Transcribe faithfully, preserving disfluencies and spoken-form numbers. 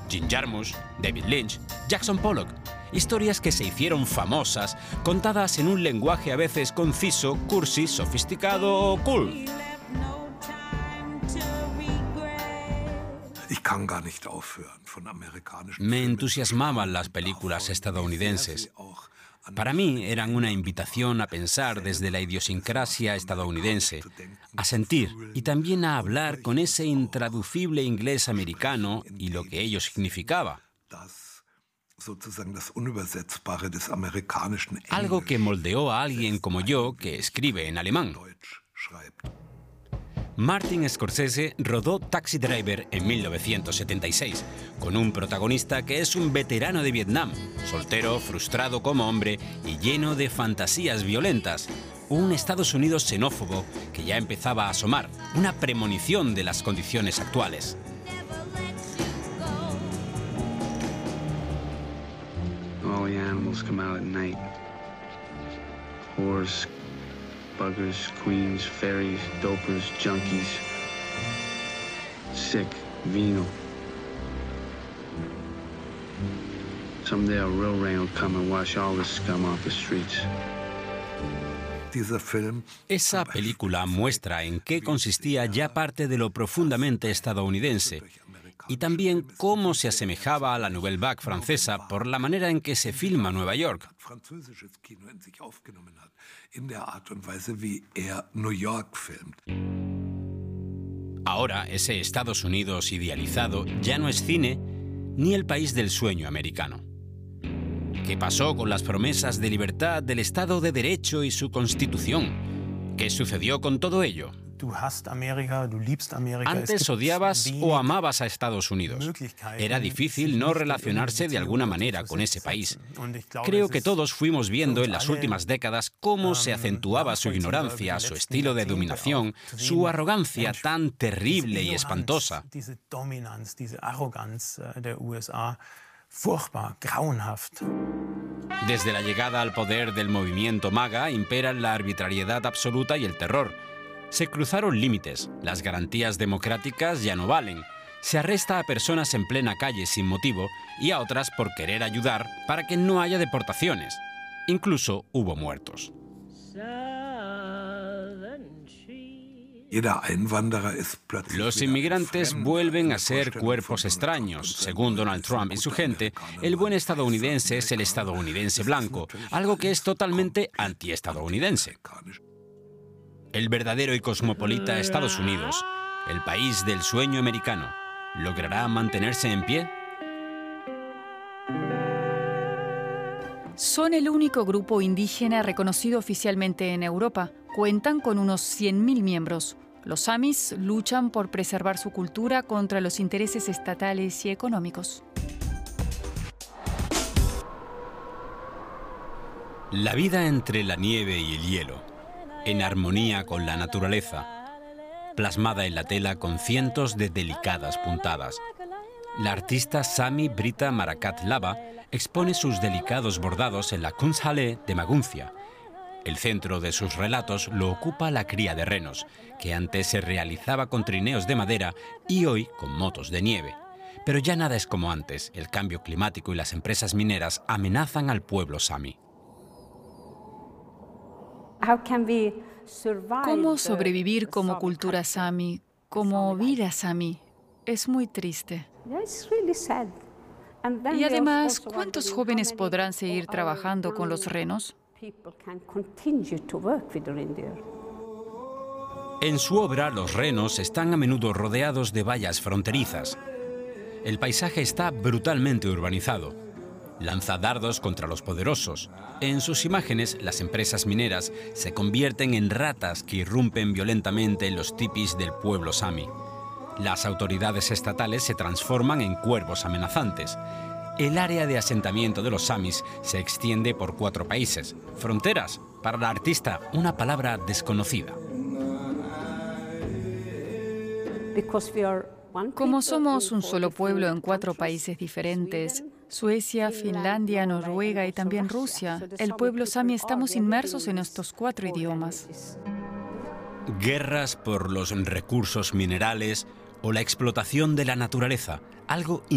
Jim Jarmusch, David Lynch, Jackson Pollock. Historias que se hicieron famosas, contadas en un lenguaje a veces conciso, cursi, sofisticado o cool. Me entusiasmaban las películas estadounidenses. Para mí eran una invitación a pensar desde la idiosincrasia estadounidense, a sentir y también a hablar con ese intraducible inglés americano y lo que ello significaba. Algo que moldeó a alguien como yo que escribe en alemán. Martin Scorsese rodó Taxi Driver en mil novecientos setenta y seis, con un protagonista que es un veterano de Vietnam, soltero, frustrado como hombre y lleno de fantasías violentas. Un Estados Unidos xenófobo que ya empezaba a asomar, una premonición de las condiciones actuales. All the animals come out at night. Whores, buggers, queens, fairies, dopers, junkies. Sick, venal. Someday a real rain will come and wash all this scum off the streets. Esa película muestra en qué consistía ya parte de lo profundamente estadounidense y también cómo se asemejaba a la Nouvelle Vague francesa por la manera en que se filma Nueva York. Ahora, ese Estados Unidos idealizado ya no es cine ni el país del sueño americano. ¿Qué pasó con las promesas de libertad del Estado de Derecho y su Constitución? ¿Qué sucedió con todo ello? Antes odiabas o amabas a Estados Unidos. Era difícil no relacionarse de alguna manera con ese país. Creo que todos fuimos viendo en las últimas décadas cómo se acentuaba su ignorancia, su estilo de dominación, su arrogancia tan terrible y espantosa. Desde la llegada al poder del movimiento MAGA imperan la arbitrariedad absoluta y el terror. Se cruzaron límites, las garantías democráticas ya no valen. Se arresta a personas en plena calle sin motivo y a otras por querer ayudar para que no haya deportaciones. Incluso hubo muertos. Los inmigrantes vuelven a ser cuerpos extraños. Según Donald Trump y su gente, el buen estadounidense es el estadounidense blanco, algo que es totalmente antiestadounidense. El verdadero y cosmopolita Estados Unidos, el país del sueño americano, ¿logrará mantenerse en pie? Son el único grupo indígena reconocido oficialmente en Europa. Cuentan con unos cien mil miembros. Los samis luchan por preservar su cultura contra los intereses estatales y económicos. La vida entre la nieve y el hielo, en armonía con la naturaleza, plasmada en la tela con cientos de delicadas puntadas. La artista Sami Brita Marakat Lava expone sus delicados bordados en la Kunsthalle de Maguncia. El centro de sus relatos lo ocupa la cría de renos, que antes se realizaba con trineos de madera y hoy con motos de nieve. Pero ya nada es como antes. El cambio climático y las empresas mineras amenazan al pueblo sami. ¿Cómo sobrevivir como cultura sami, como vida sami? Es muy triste. Y además, ¿cuántos jóvenes podrán seguir trabajando con los renos? En su obra, los renos están a menudo rodeados de vallas fronterizas. El paisaje está brutalmente urbanizado. Lanza dardos contra los poderosos. En sus imágenes, las empresas mineras se convierten en ratas que irrumpen violentamente en los tipis del pueblo sami. Las autoridades estatales se transforman en cuervos amenazantes. El área de asentamiento de los samis se extiende por cuatro países. Fronteras, para la artista, una palabra desconocida. Como somos un solo pueblo en cuatro países diferentes, Suecia, Finlandia, Noruega y también Rusia, el pueblo sami estamos inmersos en estos cuatro idiomas. Guerras por los recursos minerales o la explotación de la naturaleza, algo